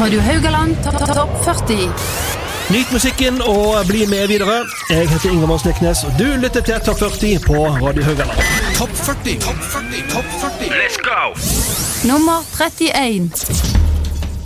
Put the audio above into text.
Radio Haugaland Topp 40. Nyt musikken og bli med videre. Jeg heter Ingemar Steknes, og du lytter til Topp 40 på Radio Haugaland. Topp 40, Topp 40, Topp 40. Let's go! Nummer 31.